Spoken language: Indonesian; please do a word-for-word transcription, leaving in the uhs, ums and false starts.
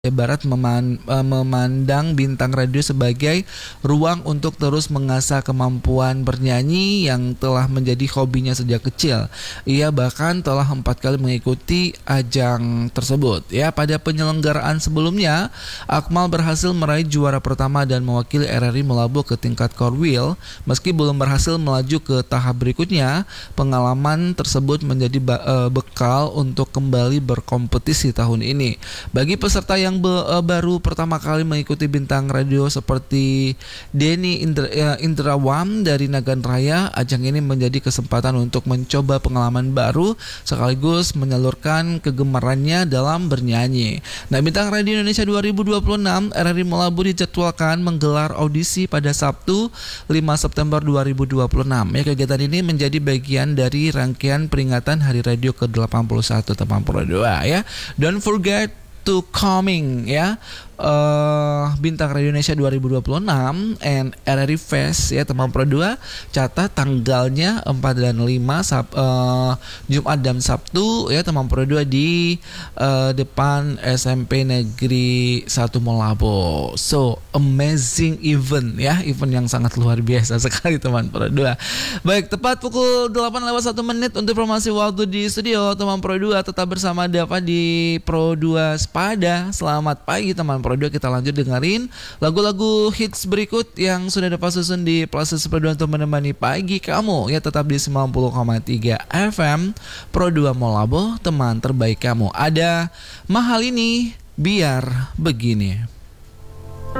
Barat meman- eh, memandang bintang radio sebagai ruang untuk terus mengasah kemampuan bernyanyi yang telah menjadi hobinya sejak kecil. Ia bahkan telah empat kali mengikuti ajang tersebut. Ya, pada penyelenggaraan sebelumnya, Akmal berhasil meraih juara pertama dan mewakili R R I Melabu ke tingkat Korwil. Meski belum berhasil melaju ke tahap berikutnya, pengalaman tersebut menjadi ba- eh, bekal untuk kembali berkompetisi tahun ini. Bagi peserta yang Yang be, uh, baru pertama kali mengikuti bintang radio seperti Denny Indra, uh, Indrawam dari Nagan Raya, ajang ini menjadi kesempatan untuk mencoba pengalaman baru sekaligus menyalurkan kegemarannya dalam bernyanyi. Nah, Bintang Radio Indonesia dua ribu dua puluh enam R R I Melabu dijadwalkan menggelar audisi pada Sabtu lima September dua ribu dua puluh enam. Ya, kegiatan ini menjadi bagian dari rangkaian peringatan Hari Radio ke delapan puluh satu teman Pro dua ya. Don't forget to coming ya uh, Bintang Radio Indonesia dua ribu dua puluh enam and R R I Fest ya teman Pro dua, catat tanggalnya empat dan lima Sab, uh, Jumat dan Sabtu ya teman Pro dua di uh, depan S M P Negeri satu Molabo. So amazing event ya, event yang sangat luar biasa sekali teman Pro dua. Baik, tepat pukul delapan lewat satu menit untuk informasi waktu di studio teman Pro dua. Tetap bersama Dava di Pro dua Pada. Selamat pagi teman Pro dua. Kita lanjut dengerin lagu-lagu hits berikut yang sudah dapat susun di Playlist Pro dua untuk menemani pagi kamu. Ya, tetap di sembilan puluh koma tiga F M Pro dua Molabu, teman terbaik kamu. Ada Mahal Ini Biar Begini.